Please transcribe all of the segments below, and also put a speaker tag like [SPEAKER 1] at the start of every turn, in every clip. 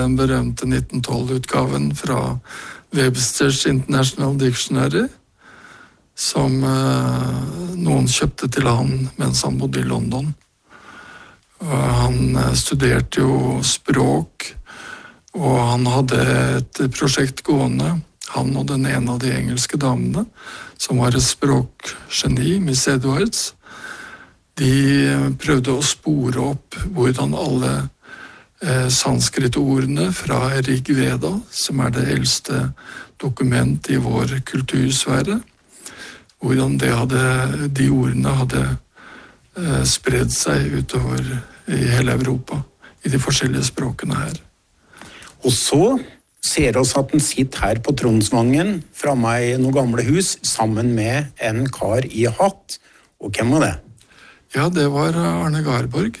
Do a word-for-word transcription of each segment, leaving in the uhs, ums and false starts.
[SPEAKER 1] Den berømte nitten tolv-utgaven fra Webster's International Dictionary, som eh, noen kjøpte til han mens han bodde i London. Og han eh, studerte jo språk, og han hadde et prosjekt gående, han og den ene av de engelske damene, som var et språkgeni, Miss Edwards. De prøvde å spore opp hvordan alle eh, sanskritordene fra Rig Veda, som er det eldste dokument i vår kultursfære, hvordan det hadde, de ordene hadde eh, spredd seg utover i hele Europa, i de forskjellige språkene her.
[SPEAKER 2] Og så ser oss at den sitter her på Tronsvangen, framme i noen gamle hus, sammen med en kar i hatt. Og hvem var det?
[SPEAKER 1] Ja, det var Arne Garborg.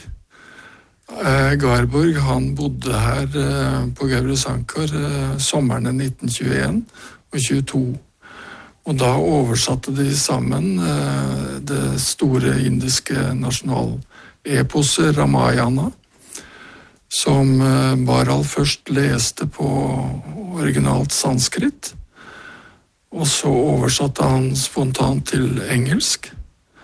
[SPEAKER 1] Eh, Garborg, han bodde her eh, på Gauresankar eh, sommeren nitten tjueen og tjueto. Og da oversatte de sammen eh, det store indiske nasjonaleposet Ramayana, som eh, Baral først leste på originalt sanskrit, og så oversatte han spontant til engelsk.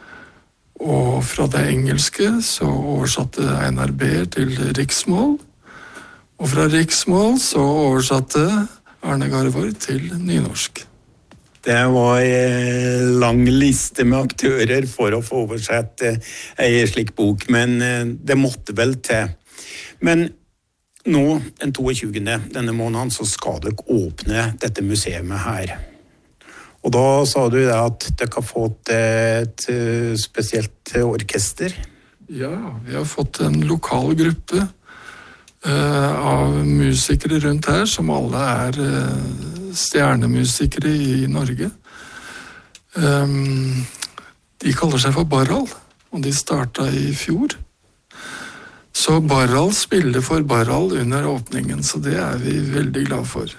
[SPEAKER 1] Og fra det engelske så oversatte Einar Behr til riksmål, og fra riksmål så oversatte Arne Garborg til nynorsk.
[SPEAKER 2] Det var en lang liste med aktører for å få oversett en slik bok, men det måtte vel til. Men nå, den toogtjugende denne måneden, så skal dere åpne dette museet her. Og da sa du at dere har fått et spesielt orkester.
[SPEAKER 1] Ja, vi har fått en lokal gruppe uh, av musikere rundt her, som alle er uh, stjernemusikere i Norge. Um, de kaller seg for Baral, og de startet i fjor. Så Baral spiller for Baral under åpningen, så det er vi veldig glad for.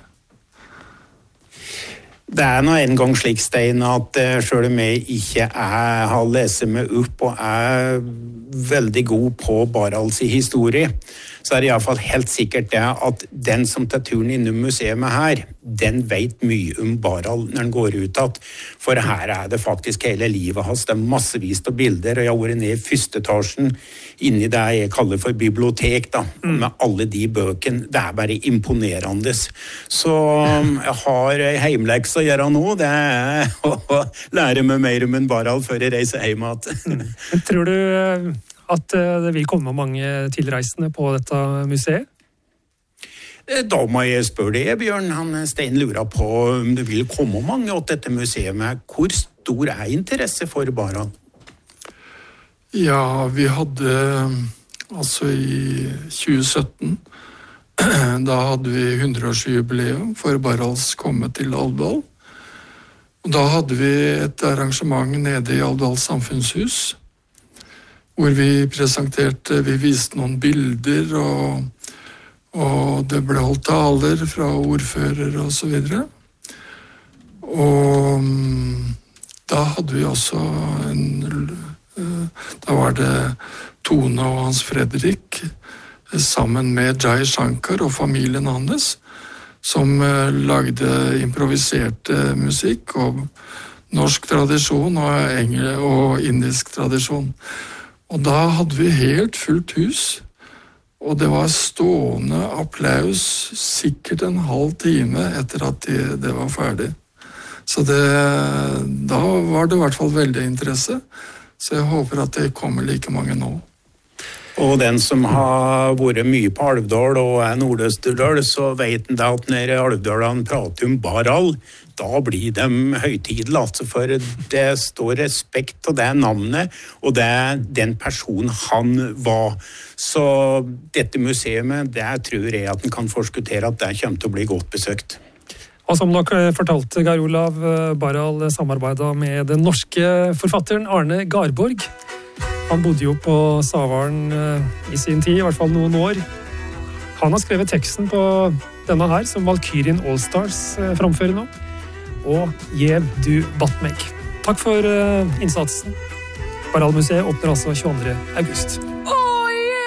[SPEAKER 2] Det er nå en gang slik, Stein, at selv om jeg ikke er, har lest meg opp og er veldig god på Barals historie, så er det i hvert fall helt sikkert det at den som tar turen innom museet her, den vet mye om Baral når den går ut at, for her er det faktisk hele livet hans, det er massevis av bilder, og jeg har vært ned i første etasjen inni det jeg kaller for bibliotek, da, mm. med alle de bøkene, det er bare imponerende. Så jeg har heimleks å gjøre nå, det er å lære meg mer om en Baral før jeg reiser hjem igjen.
[SPEAKER 3] Men tror du at det vil komme mange tilreisende på dette museet?
[SPEAKER 2] Da må jeg spørre deg, Bjørn. Han Stein lurer på om det vil komme mange til dette museet. Hvor stor er interesse for Baral?
[SPEAKER 1] Ja, vi hadde altså i tjue sytten, da hadde vi hundreårsjubileum for Barals komme til Alvdal. Og da hadde vi et arrangement nede i Alvdal samfunnshus, hvor vi presenterte, vi viste noen bilder, og, og det ble holdt taler fra ordfører og så videre. Og da hadde vi også en, da var det Tone og Hans Fredrik, sammen med Jai Shankar og familien hans, som lagde improviserte musikk, og norsk tradisjon og, engel, og indisk tradisjon. Og da hadde vi helt fullt hus, og det var stående applaus sikkert en halv time etter at det, det var ferdig. Så det, da var det i hvert fall veldig interesse, så jeg håper at det kommer like mange nå.
[SPEAKER 2] Og den som har vært mye på Alvdal og er Nord-Østerdal, så vet den da at når Alvdalene prater om Baral, da blir de høytidelig, altså, for det står respekt og det er navnet, og det er den personen han var. Så dette museet, det tror jeg at den kan forskuttere at det kommer til å bli godt besøkt.
[SPEAKER 3] Og som dere fortalte, Geir Olav, Baral samarbeidet med den norske forfatteren Arne Garborg. Han bodde jo på Savaren i sin tid, i hvert fall noen år. Han har skrevet teksten på denne her, som Valkyrien Allstars framfører nå. Og Gjev du batt meg. Takk for innsatsen. Baralmuseet åpner altså tjueandre august.